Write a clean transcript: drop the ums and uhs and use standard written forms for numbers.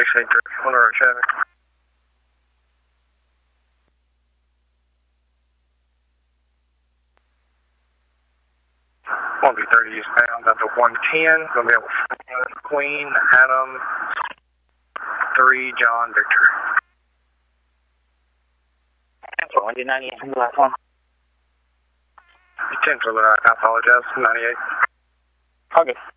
683, on the road traffic. 1B30 eastbound up to 110. Going to be able to Queen, Adam, 3, John, Victor. Cancel 198 from the last one. 10 for the I apologize. 98. All good.